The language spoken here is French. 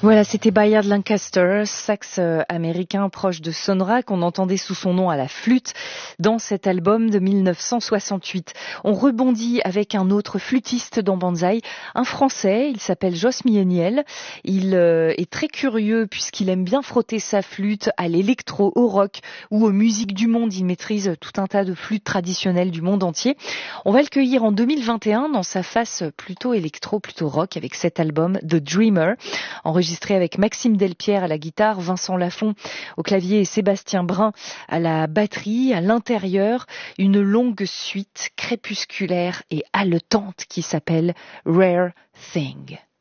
Voilà, c'était Bayard Lancaster, sax américain proche de Sonra, qu'on entendait sous son nom à la flûte dans cet album de 1968. On rebondit avec un autre flûtiste dans Banzai, un Français, il s'appelle Jos Mieniel. Il est très curieux puisqu'il aime bien frotter sa flûte à l'électro, au rock ou aux musiques du monde. Il maîtrise tout un tas de flûtes traditionnelles du monde entier. On va le cueillir en 2021 dans sa face plutôt électro, plutôt rock avec cet album The Dreamer, enregistré avec Maxime Delpierre à la guitare, Vincent Lafont au clavier et Sébastien Brun à la batterie. À l'intérieur, une longue suite crépusculaire et haletante qui s'appelle Rare Thing.